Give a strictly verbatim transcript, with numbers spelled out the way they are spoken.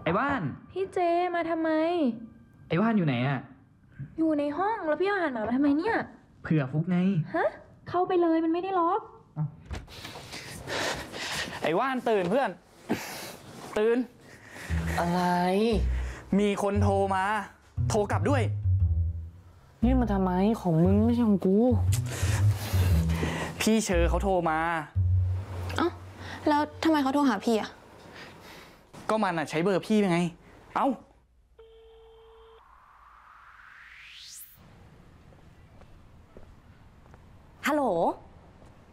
อ้ว่านพี่เจมาทำไมไอ้ว่านอยู่ไหนอะอยู่ในห้องแล้วพี่เอาอาหารหมามาทำไมเนี่ยเผื่อฟุกไงฮะเข้าไปเลยมันไม่ได้ล็อกไอ้ว่านตื่นเพื่อนตื่นอะไรมีคนโทรมาโทรกลับด้วยนี่มาทำไมของมึงไม่ใช่ของกูพี่เชอเขาโทรมาเอ้าแล้วทำไมเขาโทรหาพี่อ่ะก็มันอ่ะใช้เบอร์พี่ไงเอ้า